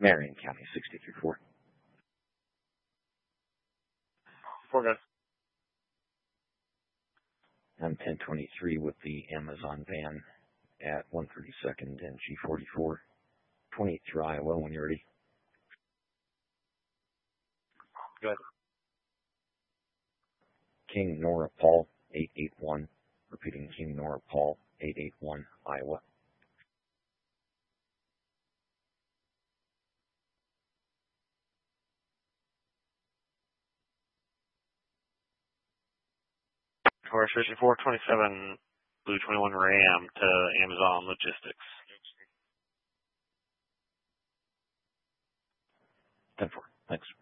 Marion County, 63-4. 4 guys. I'm 1023 with the Amazon van at 132nd and G44. 28 through Iowa when you're ready. Go ahead. King Nora Paul, 881. Repeating, King Nora Paul, 881, Iowa. Taurus 5427, Blue 21 Ram to Amazon Logistics. 10-4. Thanks.